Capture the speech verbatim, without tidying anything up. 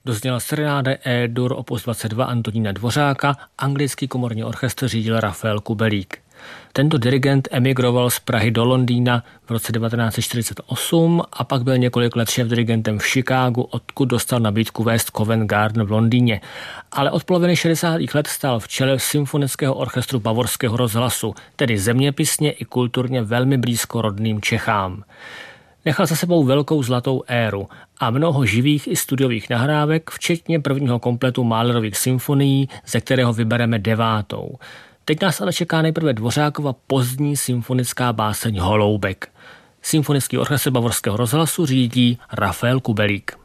Dozněla serenáde E-dur opus dvacet dva Antonína Dvořáka, anglický komorní orchestr řídil Rafael Kubelík. Tento dirigent emigroval z Prahy do Londýna v roce devatenáct set čtyřicet osm a pak byl několik let šéfdirigentem v Chicagu, odkud dostal nabídku vést Covent Garden v Londýně. Ale od poloviny šedesátých let stál v čele symfonického orchestru Bavorského rozhlasu, tedy zeměpisně i kulturně velmi blízko rodným Čechám. Nechal za sebou velkou zlatou éru a mnoho živých i studiových nahrávek, včetně prvního kompletu Mahlerových symfonií, ze kterého vybereme devátou. Teď nás ale čeká nejprve Dvořákova pozdní symfonická báseň Holoubek. Symfonický orchestr Bavorského rozhlasu řídí Rafael Kubelík.